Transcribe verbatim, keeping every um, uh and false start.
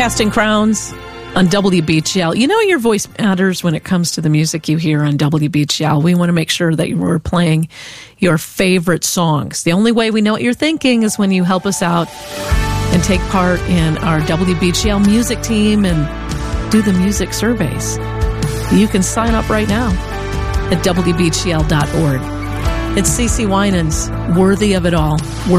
Casting Crowns on W B G L. You know your voice matters when it comes to the music you hear on W B G L. We want to make sure that we're playing your favorite songs. The only way we know what you're thinking is when you help us out and take part in our W B G L music team and do the music surveys. You can sign up right now at W B G L dot org. It's CeCe Winans, Worthy of It All.